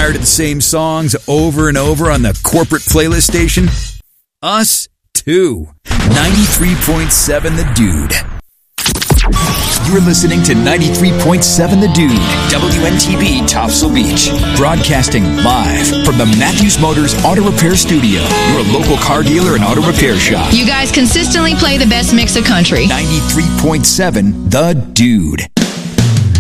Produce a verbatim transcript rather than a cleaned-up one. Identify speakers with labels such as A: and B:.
A: Tired of the same songs over and over on the corporate playlist station? Us too. ninety-three point seven The Dude. You're listening to ninety-three point seven The Dude, W N T B Topsail Beach. Broadcasting live from the Matthews Motors Auto Repair Studio, your local car dealer and auto repair shop.
B: You guys consistently play the best mix of country.
A: ninety-three point seven The Dude.